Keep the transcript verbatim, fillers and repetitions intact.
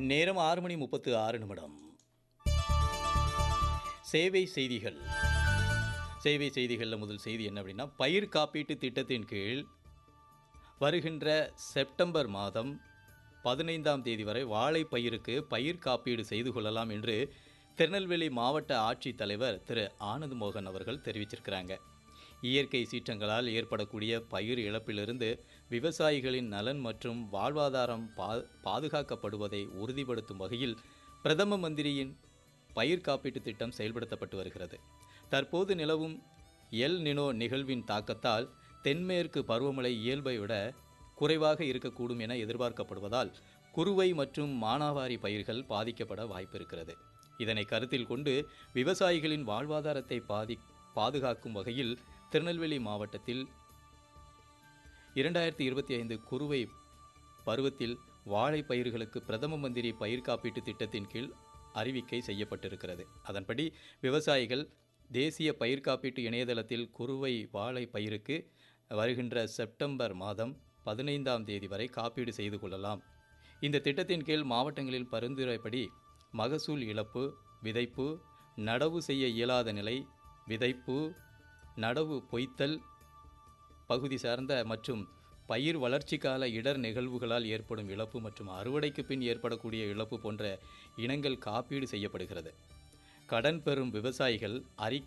நேரம் ஆறு மணி முப்பத்து ஆறு நிமிடம். சேவை செய்திகள். சேவை செய்திகளில் முதல் செய்தி என்ன அப்படின்னா, பயிர் காப்பீட்டு திட்டத்தின் கீழ் வருகின்ற செப்டம்பர் மாதம் பதினைந்தாம் தேதி வரை வாழை பயிருக்கு பயிர் காப்பீடு செய்து கொள்ளலாம் என்று திருநெல்வேலி மாவட்ட ஆட்சித்தலைவர் திரு ஆனந்த் மோகன் அவர்கள் தெரிவிச்சிருக்கிறாங்க. இயற்கை சீற்றங்களால் ஏற்படக்கூடிய பயிர் இழப்பிலிருந்து விவசாயிகளின் நலன் மற்றும் வாழ்வாதாரம் பா பாதுகாக்கப்படுவதை உறுதிப்படுத்தும் வகையில் பிரதம மந்திரியின் பயிர் காப்பீட்டு திட்டம் செயல்படுத்தப்பட்டு வருகிறது. தற்போது நிலவும் எல் நினோ நிகழ்வின் தாக்கத்தால் தென்மேற்கு பருவமழை இயல்பை விட குறைவாக இருக்கக்கூடும் என எதிர்பார்க்கப்படுவதால் குறுவை மற்றும் மானாவாரி பயிர்கள் பாதிக்கப்பட வாய்ப்பு இருக்கிறது. இதனை கருத்தில் கொண்டு விவசாயிகளின் வாழ்வாதாரத்தை பாதி பாதுகாக்கும் வகையில் திருநெல்வேலி மாவட்டத்தில் இரண்டாயிரத்தி இருபத்தி ஐந்து குறுவை பருவத்தில் வாழை பயிர்களுக்கு பிரதம மந்திரி பயிர் காப்பீட்டு திட்டத்தின் கீழ் அறிவிக்கை செய்யப்பட்டிருக்கிறது. அதன்படி விவசாயிகள் தேசிய பயிர் காப்பீட்டு இணையதளத்தில் குறுவை வாழை பயிருக்கு வருகின்ற செப்டம்பர் மாதம் பதினைந்தாம் தேதி வரை காப்பீடு செய்து கொள்ளலாம். இந்த திட்டத்தின் கீழ் மாவட்டங்களில் பரிந்துரைப்படி மகசூல் இழப்பு, விதைப்பு, நடவு செய்ய இயலாத நிலை, விதைப்பு, நடவு பொய்த்தல், பகுதி சார்ந்த மற்றும் பயிர் வளர்ச்சி கால இடர் நிகழ்வுகளால் ஏற்படும் இழப்பு மற்றும் அறுவடைக்கு பின் ஏற்படக்கூடிய இழப்பு போன்ற இனங்கள் காப்பீடு செய்யப்படுகிறது. கடன் பெறும் விவசாயிகள் அறிக்கை